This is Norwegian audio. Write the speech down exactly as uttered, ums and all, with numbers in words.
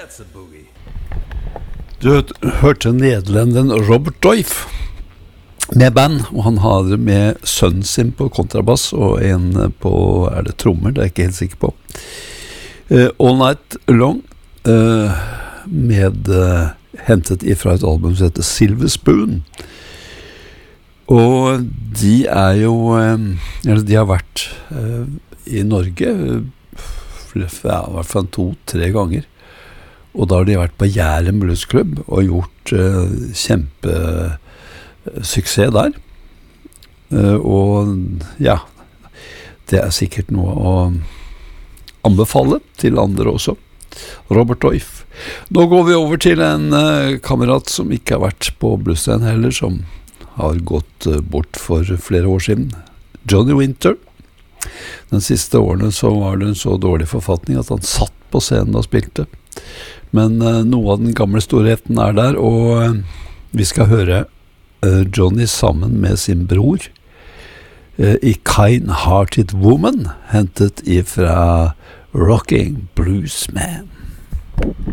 That's a boogie. Du hørte nederlenderen Robert Doif med band, og han har det med sønnen sin på kontrabass og en på, er det trommer, det er jeg ikke helt sikker på. Uh, All Night Long, uh, med uh, hentet ifra et album som heter Silver Spoon. Og de er jo, uh, eller de har vært uh, i Norge, uh, ja, i hvert fall to-tre ganger. Og da har de vært på Jæren Bluesklubb og gjort uh, kjempesuksess der. Uh, og ja, det er sikkert noe å anbefale til andre også. Robert Doif. Nå går vi over til en uh, kamerat som ikke har vært på Bluesstein heller, som har gått uh, bort for flere år siden. Johnny Winter. Den siste årene så var det en så dårlig forfatning at han satt på scenen og spilte. Men uh, noe av den gamle storheten er der, og uh, vi skal høre uh, Johnny sammen med sin bror uh, i Kind-Hearted Woman, hentet ifra Rocking Bluesman.